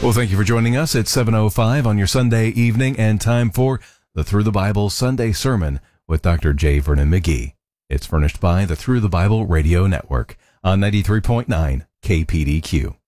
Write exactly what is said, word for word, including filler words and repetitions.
Well, thank you for joining us at seven oh five on your Sunday evening, and time for the Through the Bible Sunday Sermon with Doctor J. Vernon McGee. It's furnished by the Through the Bible Radio Network on ninety-three point nine K P D Q.